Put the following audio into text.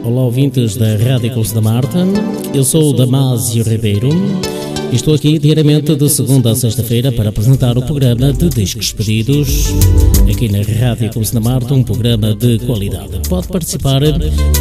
Olá, ouvintes da Rádio Curso da Marta. Eu sou o Damásio Ribeiro e estou aqui diariamente de segunda a sexta-feira para apresentar o programa de Discos Pedidos aqui na Rádio Curso da Marta, um programa de qualidade. Pode participar